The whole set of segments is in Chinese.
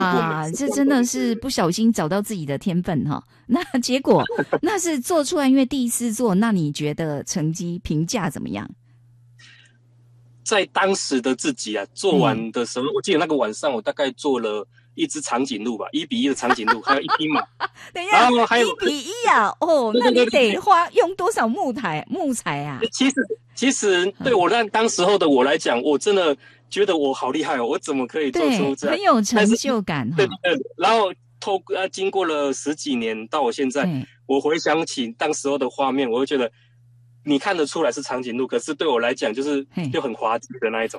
啊，这真的是不小心找到自己的天分哈。那结果那是做出来，因为第一次做，那你觉得成绩评价怎么样？ 在当时的自己啊，做完的时候，我记得那个晚上我大概做了一只长颈鹿吧，1:1的长颈鹿，还有一匹马。 等一下， 然后还有 1:1啊！哦，那你得用多少木材啊？ 其实对我当时候的我来讲，我真的觉得我好厉害哦！我怎么可以做出这样？ 很有成就感哈。 对，然后经过了10几年到我现在，我回想起当时候的画面，我会觉得你看得出来是长颈鹿，可是对我来讲就很滑稽的那一种。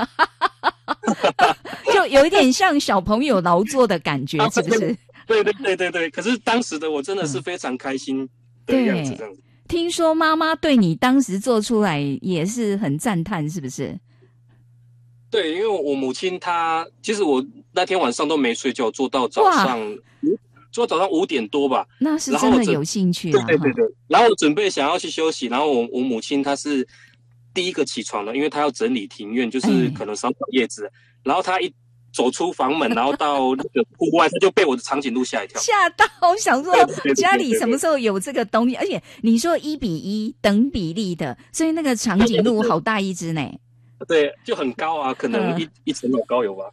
就有一点像小朋友劳作的感觉，是不是？ 对。可是当时的我真的是非常开心的样子，这样子。 听说妈妈对你当时做出来也是很赞叹，是不是？ 对，因为我母亲其实我那天晚上都没睡觉，做到早上5点多吧。 那是真的有兴趣啊。 对。然后准备想要去休息，然后我母亲她是第一个起床的，因为她要整理庭院，就是可能扫扫叶子。然后她一走出房门，然后到那个户外，她就被我的长颈鹿吓一跳， 吓到想说家里什么时候有这个东西？而且你说1:1等比例的，所以那个长颈鹿好大一只呢。 对，就很高啊，可能一层楼高有吧。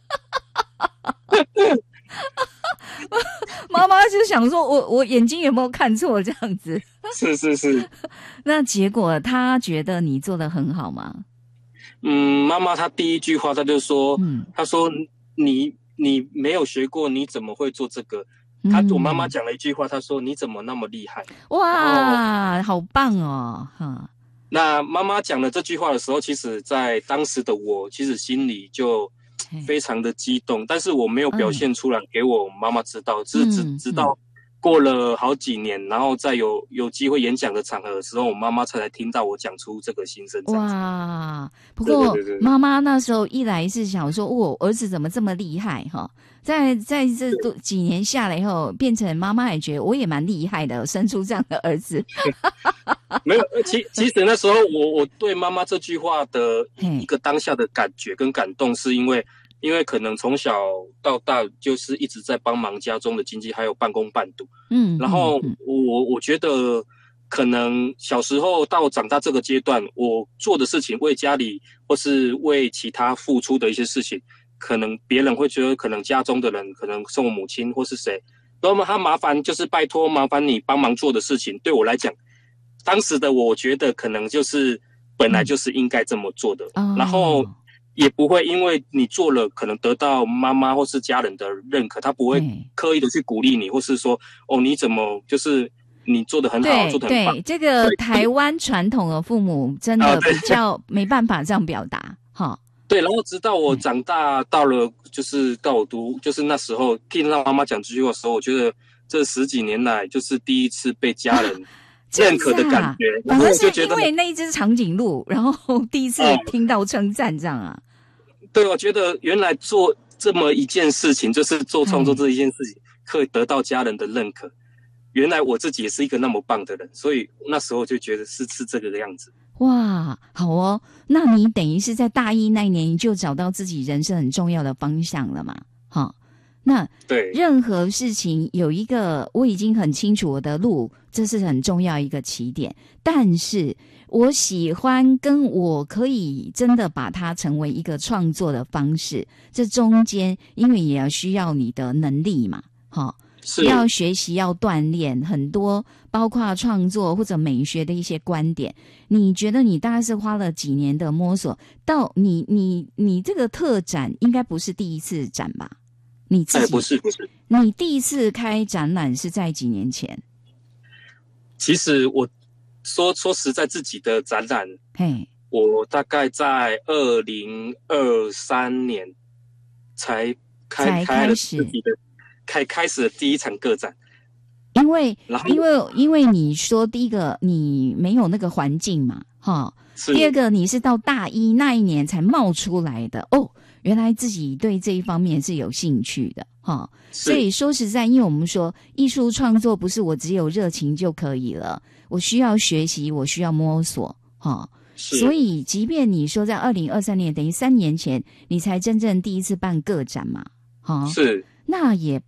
妈妈就想说我眼睛有没有看错这样子？ 是。 那结果她觉得你做得很好吗？ 妈妈她第一句话她就说，她说你没有学过，你怎么会做这个？我妈妈讲了一句话，她说你怎么那么厉害？ 哇，好棒哦！哈。 那妈妈讲了这句话的时候，其实在当时的我，其实心里就非常的激动，但是我没有表现出来给我妈妈知道，只知道过了好几年，然后在有机会演讲的场合的时候，我妈妈才听到我讲出这个心声。 哇！不过妈妈那时候一来是想说，我儿子怎么这么厉害哈？在这几年下来以后，变成妈妈也觉得我也蛮厉害的，生出这样的儿子。 没有，其实那时候我对妈妈这句话的一个当下的感觉跟感动，是因为可能从小到大就是一直在帮忙家中的经济，还有半工半读。然后我觉得可能小时候到长大这个阶段，我做的事情为家里或是为其他付出的一些事情，可能别人会觉得，可能家中的人，可能是我母亲或是谁，那么他麻烦你帮忙做的事情，对我来讲，当时的我觉得可能就是本来就是应该这么做的，然后也不会因为你做了可能得到妈妈或是家人的认可，他不会刻意的去鼓励你，或是说你怎么就是你做得很好，做得很棒。 对，这个台湾传统的父母真的比较没办法这样表达哈。 对，然后直到我长大到了，就是到我读，就是那时候听到妈妈讲这句话的时候，我觉得这10几年来就是第一次被家人认可的感觉。 反而是因为那一只长颈鹿，然后第一次听到称赞这样啊。 对，我觉得原来做这么一件事情，就是做创作这一件事情，可以得到家人的认可。原来我自己也是一个那么棒的人，所以那时候就觉得是这个样子。 哇，好哦，那你等于是在大一那一年你就找到自己人生很重要的方向了嘛？好，那对任何事情有一个我已经很清楚我的路，这是很重要一个起点。但是我喜欢跟我可以真的把它成为一个创作的方式，这中间因为也要需要你的能力嘛，好。要学习，要锻炼很多，包括创作或者美学的一些观点。你觉得你大概是花了几年的摸索？到你这个特展应该不是第一次展吧？你自己不是。 你第一次开展览是在几年前？ 其实我说实在，自己的展览，我大概在2023年才开了自己的。开始的第一场个展， 因为你说第一个你没有那个环境嘛，哈，第二个你是到大一那一年才冒出来的哦，原来自己对这一方面是有兴趣的哈，所以说实在，因为我们说艺术创作不是我只有热情就可以了，我需要学习，我需要摸索哈。所以即便你说在2023年等于3年前你才真正第一次办个展嘛，哈， 是。 那也